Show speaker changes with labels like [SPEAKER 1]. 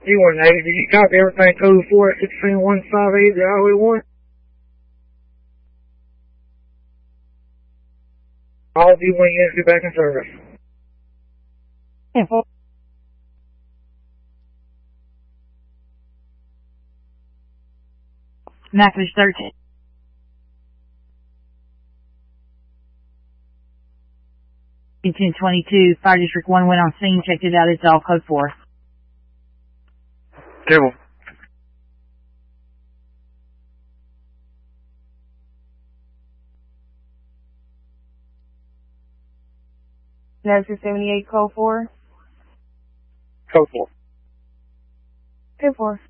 [SPEAKER 1] D180, did you copy everything code 4 at 16158 the Highway 1? All D1 units be back in service.
[SPEAKER 2] Info. Message 13. In 1022, Fire District 1 went on scene, checked it out, it's all code 4.
[SPEAKER 3] Table.
[SPEAKER 4] Nancy 78, code 4.
[SPEAKER 1] Code 4.
[SPEAKER 4] Code 4.